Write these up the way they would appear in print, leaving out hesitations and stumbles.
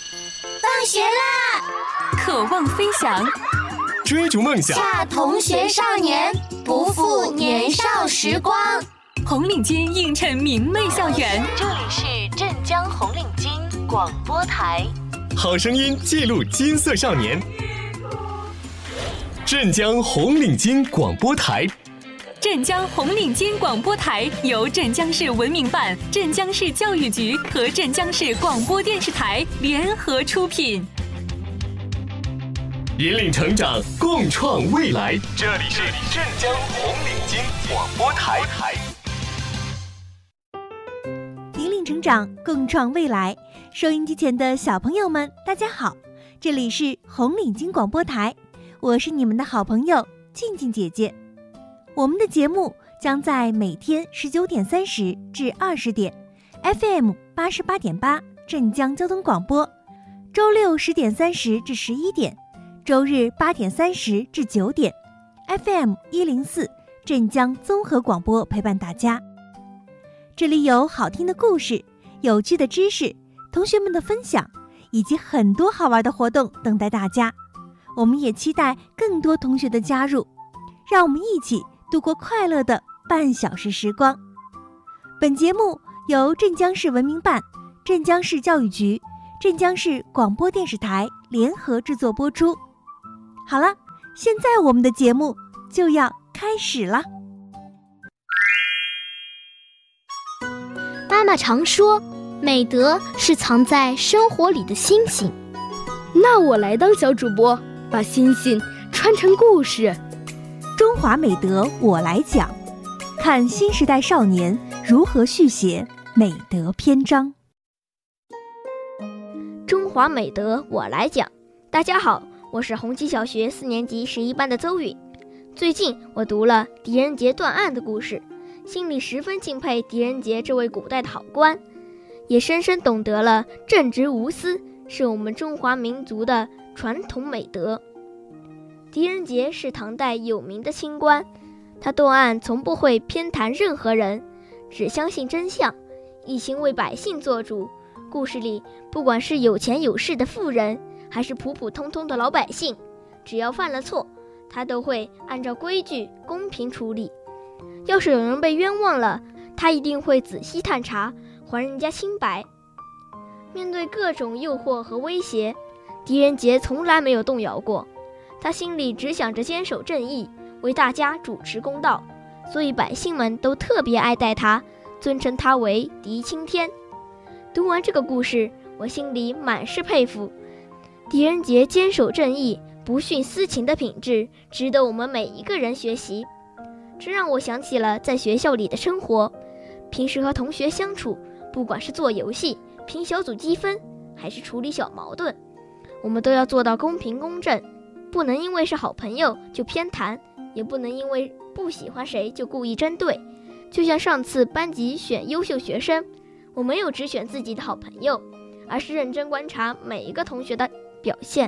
放学啦！ 渴望飞翔， 追逐梦想， 恰同学少年，不负年少时光。 红领巾映衬明媚校园。 这里是镇江红领巾广播台， 好声音记录金色少年。镇江红领巾广播台。 镇江红领巾广播台由镇江市文明办、镇江市教育局和镇江市广播电视台联合出品， 引领成长，共创未来。这里是镇江红领巾广播台。 引领成长，共创未来。收音机前的小朋友们，大家好，这里是红领巾广播台，我是你们的好朋友静静姐姐。我们的节目将在每天19:30至20点 FM 88.8镇江交通广播，周六10:30至11点，周日8:30至9点 FM 104镇江综合广播陪伴大家。这里有好听的故事、有趣的知识、同学们的分享，以及很多好玩的活动等待大家。我们也期待更多同学的加入，让我们一起度过快乐的半小时时光。本节目由镇江市文明办、镇江市教育局、镇江市广播电视台联合制作播出。好了，现在我们的节目就要开始了。 妈妈常说，美德是藏在生活里的星星。 那我来当小主播，把星星穿成故事。 中华美德我来讲，看新时代少年如何续写美德篇章。 中华美德我来讲。大家好，我是红旗小学4年级11班的邹允。最近我读了狄仁杰断案的故事，心里十分敬佩狄仁杰这位古代的好官，也深深懂得了正直无私是我们中华民族的传统美德。狄仁杰是唐代有名的清官，他断案从不会偏袒任何人，只相信真相，一心为百姓做主。故事里不管是有钱有势的富人，还是普普通通的老百姓，只要犯了错，他都会按照规矩公平处理。要是有人被冤枉了，他一定会仔细探查，还人家清白。面对各种诱惑和威胁，狄仁杰从来没有动摇过，他心里只想着坚守正义，为大家主持公道，所以百姓们都特别爱戴他，尊称他为狄青天。读完这个故事，我心里满是佩服。狄仁杰坚守正义、不徇私情的品质，值得我们每一个人学习。这让我想起了在学校里的生活，平时和同学相处，不管是做游戏、评小组积分，还是处理小矛盾，我们都要做到公平公正，不能因为是好朋友就偏袒，也不能因为不喜欢谁就故意针对。就像上次班级选优秀学生，我没有只选自己的好朋友，而是认真观察每一个同学的表现，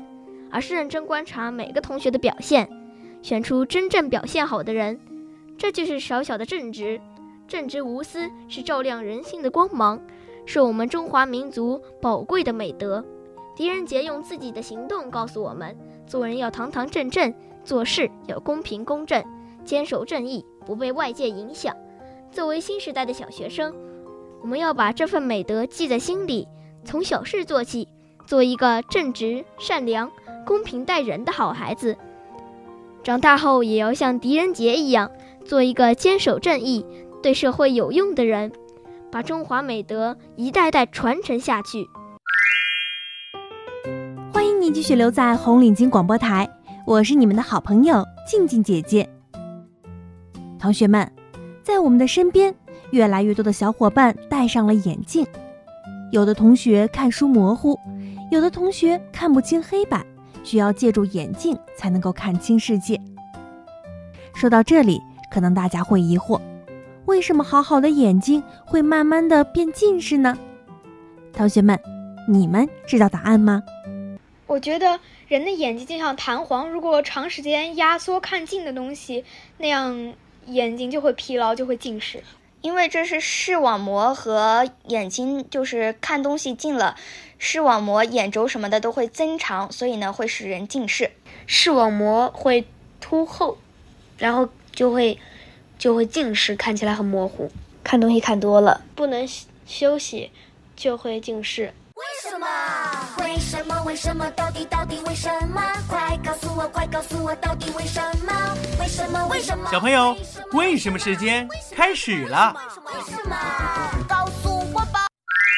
选出真正表现好的人。这就是小小的正直。正直无私是照亮人心的光芒，是我们中华民族宝贵的美德。狄仁杰用自己的行动告诉我们，做人要堂堂正正，做事要公平公正，坚守正义，不被外界影响。作为新时代的小学生，我们要把这份美德记在心里，从小事做起，做一个正直、善良、公平待人的好孩子。长大后也要像狄仁杰一样，做一个坚守正义、对社会有用的人，把中华美德一代代传承下去。 欢迎你继续留在红领巾广播台，我是你们的好朋友静静姐姐。同学们，在我们的身边，越来越多的小伙伴戴上了眼镜，有的同学看书模糊，有的同学看不清黑板，需要借助眼镜才能够看清世界。说到这里，可能大家会疑惑，为什么好好的眼睛会慢慢的变近视呢？同学们，你们知道答案吗？ 我觉得人的眼睛就像弹簧，如果长时间压缩看近的东西，那样眼睛就会疲劳，就会近视。 因为这是视网膜和眼睛就是看东西近了，视网膜、眼轴什么的都会增长，所以呢会使人近视。 视网膜会凸厚，然后就会近视，看起来很模糊。 看东西看多了， 不能休息就会近视。 为什么？为什么？为什么？到底为什么？快告诉我，快告诉我，到底为什么？为什么？为什么？ 小朋友，为什么时间开始了？ 为什么？告诉我吧。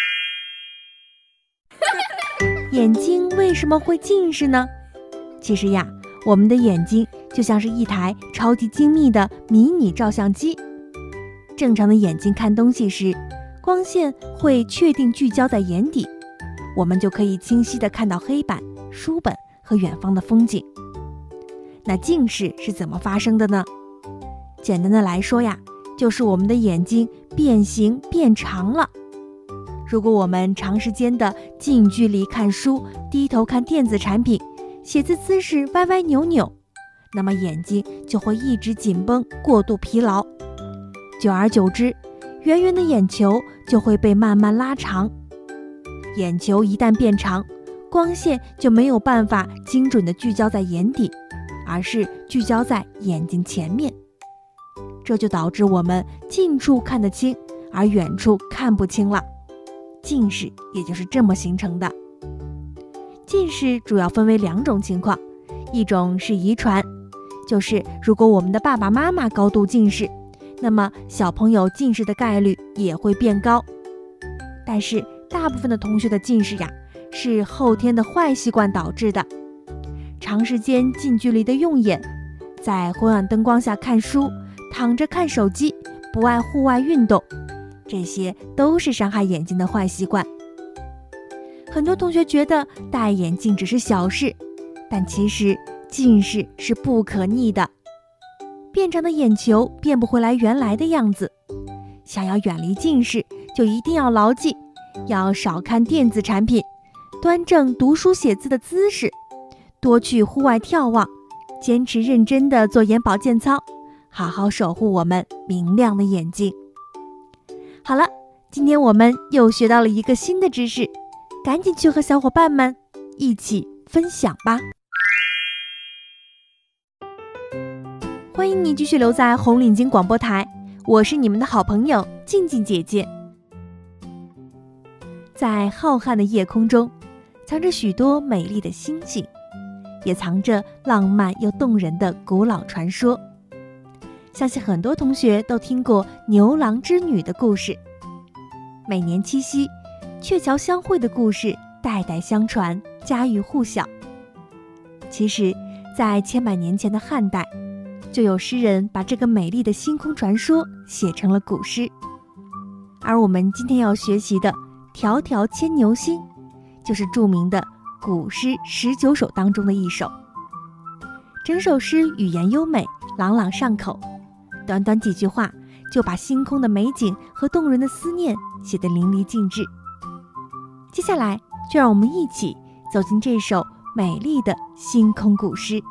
眼睛为什么会近视呢？其实呀，我们的眼睛就像是一台超级精密的迷你照相机。正常的眼睛看东西时，光线会确定聚焦在眼底，我们就可以清晰地看到黑板、书本和远方的风景。那近视是怎么发生的呢？简单的来说呀，就是我们的眼睛变形变长了。如果我们长时间的近距离看书，低头看电子产品，写字姿势歪歪扭扭，那么眼睛就会一直紧绷，过度疲劳。久而久之，圆圆的眼球就会被慢慢拉长。眼球一旦变长，光线就没有办法精准地聚焦在眼底，而是聚焦在眼睛前面。这就导致我们近处看得清，而远处看不清了。近视也就是这么形成的。近视主要分为2种情况，一种是遗传，就是如果我们的爸爸妈妈高度近视，那么小朋友近视的概率也会变高。但是大部分的同学的近视呀，是后天的坏习惯导致的。长时间近距离的用眼，在昏暗灯光下看书，躺着看手机，不爱户外运动，这些都是伤害眼睛的坏习惯。很多同学觉得戴眼镜只是小事，但其实近视是不可逆的。变长的眼球变不回来原来的样子，想要远离近视，就一定要牢记，要少看电子产品，端正读书写字的姿势，多去户外眺望，坚持认真的做眼保健操，好好守护我们明亮的眼睛。好了，今天我们又学到了一个新的知识，赶紧去和小伙伴们一起分享吧。欢迎你继续留在红领巾广播台，我是你们的好朋友静静姐姐。在浩瀚的夜空中，藏着许多美丽的星星，也藏着浪漫又动人的古老传说。相信很多同学都听过牛郎织女的故事。每年七夕，鹊桥相会的故事代代相传，家喻户晓。其实，在千百年前的汉代，就有诗人把这个美丽的星空传说写成了古诗。而我们今天要学习的《迢迢牵牛星》，就是著名的古诗19首当中的一首。整首诗语言优美，朗朗上口，短短几句话就把星空的美景和动人的思念写得淋漓尽致。接下来就让我们一起走进这首美丽的星空古诗。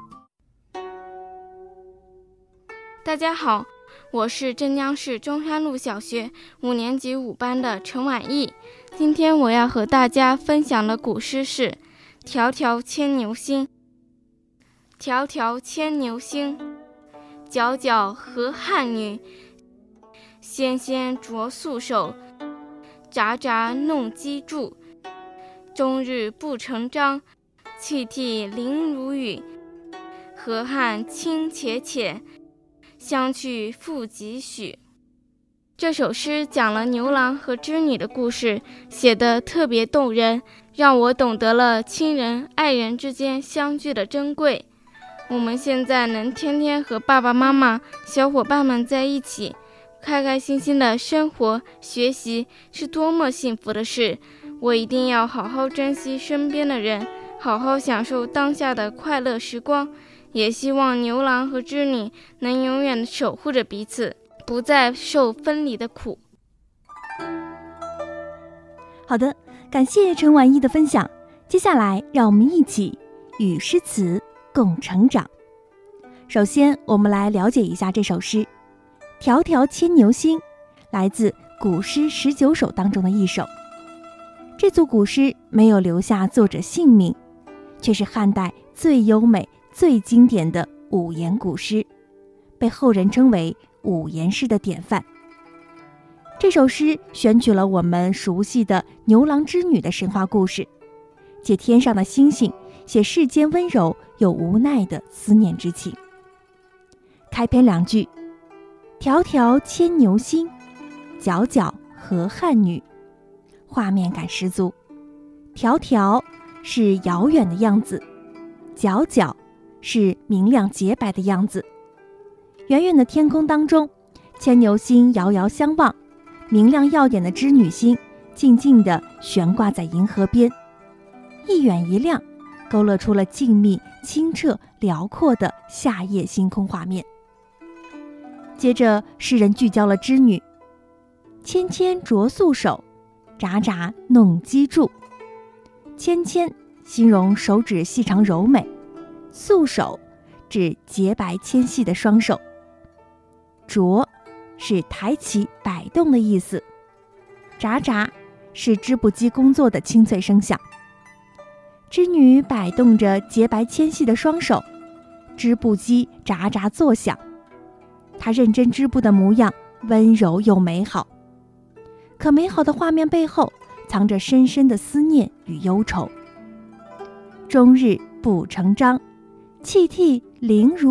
大家好，我是镇江市中山路小学5年级5班的陈婉艺。今天我要和大家分享的古诗是《迢迢牵牛星》。迢迢牵牛星，皎皎河汉女。纤纤擢素手，札札弄机杼。终日不成章，泣涕零如雨。河汉清且浅，相去复几许。这首诗讲了牛郎和织女的故事，写得特别动人，让我懂得了亲人爱人之间相聚的珍贵。我们现在能天天和爸爸妈妈、小伙伴们在一起，开开心心的生活学习，是多么幸福的事。我一定要好好珍惜身边的人，好好享受当下的快乐时光。也希望牛郎和织女能永远守护着彼此，不再受分离的苦。 好的，感谢陈婉艺的分享。接下来让我们一起与诗词共成长。首先我们来了解一下这首诗。迢迢牵牛星， 来自古诗19首当中的一首。这组古诗没有留下作者姓名，却是汉代最优美、最经典的五言古诗，被后人称为五言诗的典范。这首诗选取了我们熟悉的牛郎织女的神话故事，借天上的星星写世间温柔又无奈的思念之情。开篇2句：迢迢牵牛星，皎皎河汉女。画面感十足。迢迢是遥远的样子，皎皎是明亮洁白的样子。远远的天空当中，牵牛星遥遥相望，明亮耀眼的织女星静静地悬挂在银河边，一远一亮，勾勒出了静谧、清澈、辽阔的夏夜星空画面。接着诗人聚焦了织女，纤纤擢素手，札札弄机杼。纤纤形容手指细长柔美，素手指洁白纤细的双手，擢是抬起摆动的意思，札札是织布机工作的清脆声响。织女摆动着洁白纤细的双手，织布机札札作响，她认真织布的模样温柔又美好。可美好的画面背后藏着深深的思念与忧愁。终日不成章，泣涕零如